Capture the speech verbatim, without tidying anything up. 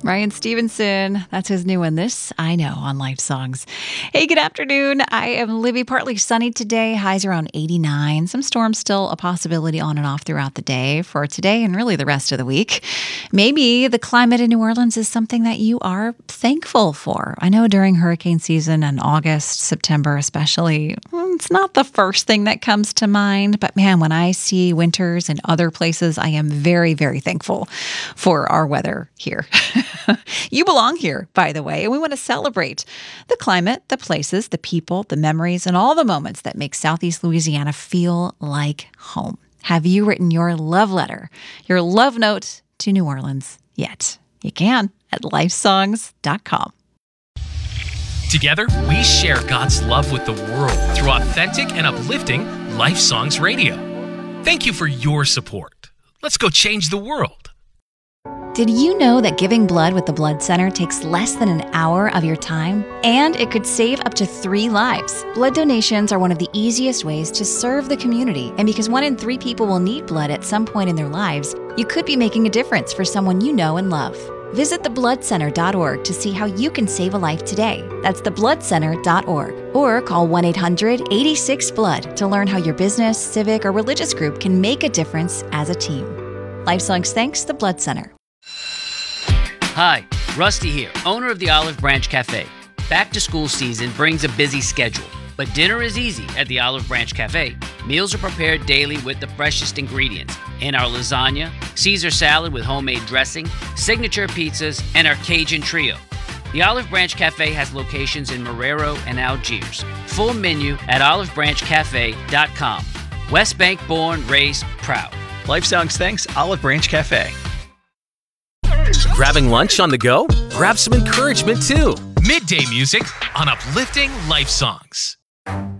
Ryan Stevenson, that's his new one. This, I know, on Life Songs. Hey, good afternoon. I am Libby. Partly sunny today. Highs around eighty-nine. Some storms still a possibility on and off throughout the day for today and really the rest of the week. Maybe the climate in New Orleans is something that you are thankful for. I know during hurricane season in August, September especially, it's not the first thing that comes to mind. But man, when I see winters in other places, I am very, very thankful for our weather here. You belong here, by the way, and we want to celebrate the climate, the places, the people, the memories, and all the moments that make Southeast Louisiana feel like home. Have you written your love letter, your love note to New Orleans yet? You can at life songs dot com. Together, we share God's love with the world through authentic and uplifting Life Songs Radio. Thank you for your support. Let's go change the world. Did you know that giving blood with the Blood Center takes less than an hour of your time? And it could save up to three lives. Blood donations are one of the easiest ways to serve the community. And because one in three people will need blood at some point in their lives, you could be making a difference for someone you know and love. Visit the blood center dot org to see how you can save a life today. That's the blood center dot org. Or call one eight hundred eight six blood to learn how your business, civic, or religious group can make a difference as a team. Life Songs thanks the Blood Center. Hi, Rusty here, owner of the Olive Branch Cafe. Back to school season brings a busy schedule, but dinner is easy at the Olive Branch Cafe. Meals are prepared daily with the freshest ingredients in our lasagna, Caesar salad with homemade dressing, signature pizzas, and our Cajun trio. The Olive Branch Cafe has locations in Marrero and Algiers. Full menu at olive branch cafe dot com. West Bank born, raised, proud. Life Songs thanks Olive Branch Cafe. Grabbing lunch on the go? Grab some encouragement too. Midday music on Uplifting Life Songs.